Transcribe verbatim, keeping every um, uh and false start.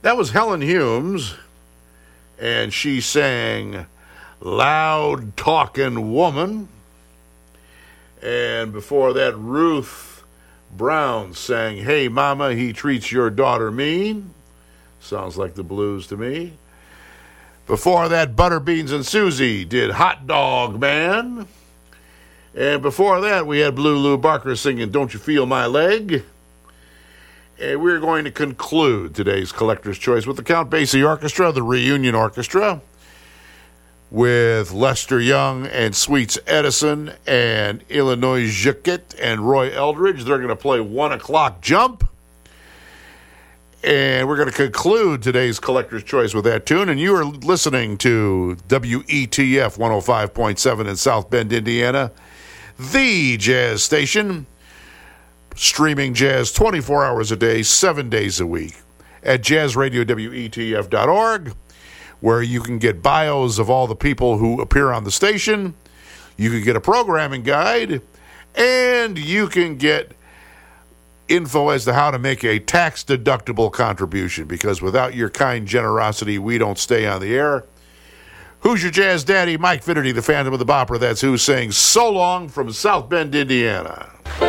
That was Helen Humes, and she sang Loud Talkin' Woman. And before that, Ruth Brown sang Hey Mama, He Treats Your Daughter Mean. Sounds like the blues to me. Before that, Butterbeans and Susie did Hot Dog Man. And before that, we had Blue Lou Barker singing Don't You Feel My Leg. And we're going to conclude today's Collector's Choice with the Count Basie Orchestra, the Reunion Orchestra, with Lester Young and Sweets Edison and Illinois Jacquet and Roy Eldridge. They're going to play One O'Clock Jump. And we're going to conclude today's Collector's Choice with that tune. And you are listening to W E T F one oh five point seven in South Bend, Indiana, the jazz station, streaming jazz twenty-four hours a day, seven days a week at jazz radio W E T F dot org, where you can get bios of all the people who appear on the station. You can get a programming guide, and you can get info as to how to make a tax-deductible contribution, because without your kind generosity, we don't stay on the air. Who's your jazz daddy? Mike Finnerty, the Phantom of the Bopper. That's who, saying so long from South Bend, Indiana.